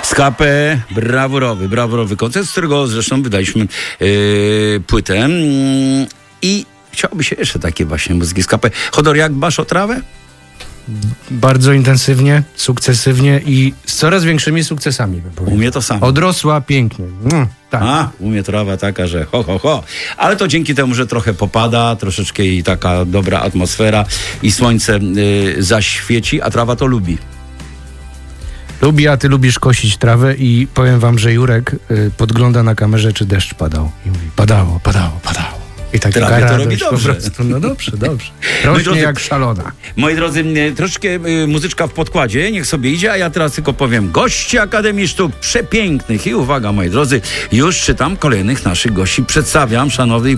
Skapę, brawurowy koncert, z którego zresztą wydaliśmy płytę i chciałoby się jeszcze takie właśnie muzyki Skapę. Hodor, jak dbasz o trawę? Bardzo intensywnie, sukcesywnie i z coraz większymi sukcesami. U mnie to samo. Odrosła pięknie. Tak. U mnie trawa taka, że ho. Ale to dzięki temu, że trochę popada, troszeczkę i taka dobra atmosfera i słońce zaświeci, a trawa to lubi. Lubi, a ty lubisz kosić trawę i powiem wam, że Jurek podgląda na kamerze, czy deszcz padał. I mówi, padało. I tak Trawie to robi dobrze. Po prostu. No dobrze. Rośnie jak szalona. Moi drodzy, troszeczkę muzyczka w podkładzie, niech sobie idzie, a ja teraz tylko powiem gości Akademii Sztuk Przepięknych. I uwaga, moi drodzy, już czytam kolejnych naszych gości. Przedstawiam szanownej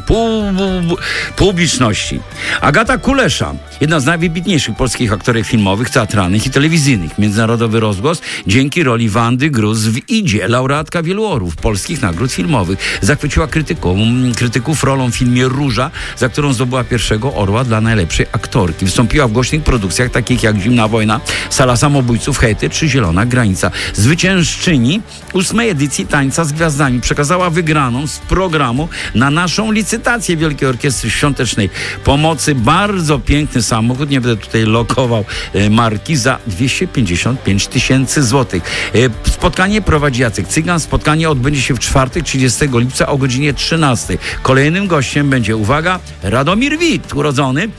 publiczności. Agata Kulesza, jedna z najwybitniejszych polskich aktorek filmowych, teatralnych i telewizyjnych. Międzynarodowy rozgłos dzięki roli Wandy Gruz w Idzie, laureatka wielu orłów polskich nagród filmowych. Zachwyciła krytyków rolą w filmie Róża, za którą zdobyła pierwszego orła dla najlepszej aktorki. Wystąpiła w głośnych produkcjach takich jak Zimna wojna, Sala samobójców, Hejty czy Zielona granica. Zwyciężczyni 8. edycji Tańca z Gwiazdami przekazała wygraną z programu na naszą licytację Wielkiej Orkiestry Świątecznej Pomocy bardzo piękny samochód, nie będę tutaj lokował marki, za 255 000 złotych. Spotkanie prowadzi Jacek Cygan. Spotkanie odbędzie się w czwartek, 30 lipca o godzinie 13. Kolejnym gościem będzie, uwaga, Radomir Wit, urodzony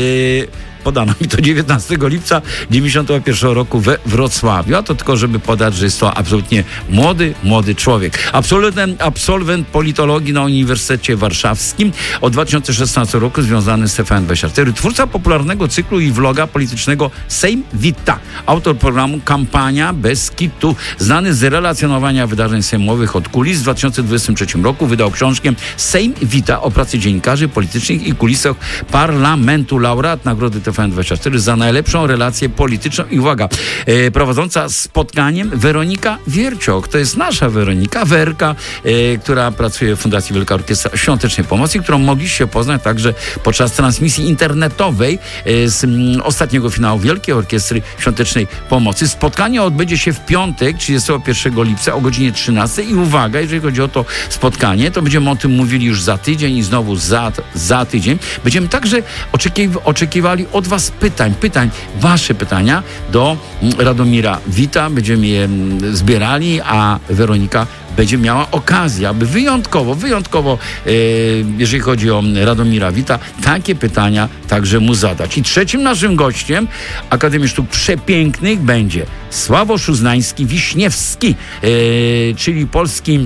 podano mi to 19 lipca 91 roku we Wrocławiu. A to tylko, żeby podać, że jest to absolutnie młody człowiek. Absolwent politologii na Uniwersytecie Warszawskim. Od 2016 roku związany z TVN24. Twórca popularnego cyklu i vloga politycznego Sejm Wita. Autor programu Kampania bez kitu. Znany z relacjonowania wydarzeń sejmowych od kulis. W 2023 roku wydał książkę Sejm Wita o pracy dziennikarzy politycznych i kulisach parlamentu. Laureat Nagrody TVN24 za najlepszą relację polityczną. I uwaga, prowadząca spotkaniem Weronika Wierciok. To jest nasza Weronika, Werka, która pracuje w Fundacji Wielka Orkiestra Świątecznej Pomocy, którą mogliście poznać także podczas transmisji internetowej z ostatniego finału Wielkiej Orkiestry Świątecznej Pomocy. Spotkanie odbędzie się w piątek, 31 lipca o godzinie 13. I uwaga, jeżeli chodzi o to spotkanie, to będziemy o tym mówili już za tydzień i znowu za tydzień. Będziemy także oczekiwali od was pytań, wasze pytania do Radomira Wita. Będziemy je zbierali, a Weronika będzie miała okazję, aby wyjątkowo, jeżeli chodzi o Radomira Wita, takie pytania także mu zadać. I trzecim naszym gościem Akademii Sztuk Przepięknych będzie Sławosz Uznański-Wiśniewski, czyli polski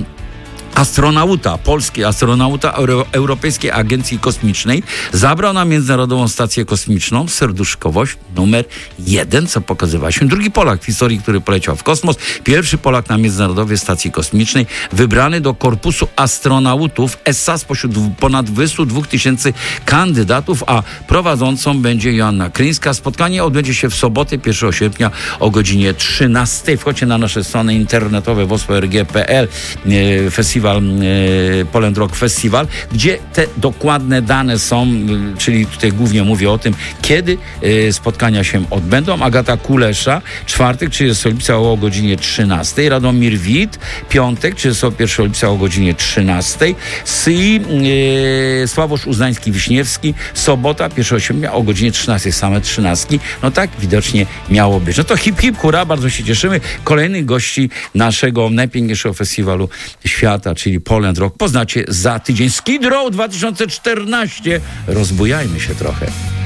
astronauta Europejskiej Agencji Kosmicznej. Zabrał na Międzynarodową Stację Kosmiczną serduszkowość numer 1, co pokazywa się. Drugi Polak w historii, który poleciał w kosmos. Pierwszy Polak na Międzynarodowej Stacji Kosmicznej. Wybrany do Korpusu Astronautów ESA spośród ponad 22 000 kandydatów, a prowadzącą będzie Joanna Kryńska. Spotkanie odbędzie się w sobotę, 1 sierpnia o godzinie 13. Wchodźcie na nasze strony internetowe wospo.rg.pl, festiwal Poland Rock Festival, gdzie te dokładne dane są, czyli tutaj głównie mówię o tym, kiedy spotkania się odbędą. Agata Kulesza, czwartek, 30 lipca o godzinie 13. Radomir Wit, piątek, 31 lipca o godzinie 13. I Sławosz Uznański-Wiśniewski, sobota, 1 sierpnia o godzinie 13. Same 13. No tak widocznie miało być. No to hip, hura, bardzo się cieszymy. Kolejnych gości naszego najpiękniejszego festiwalu świata, czyli Poland Rock, poznacie za tydzień. Skid Row 2014. Rozbujajmy się trochę.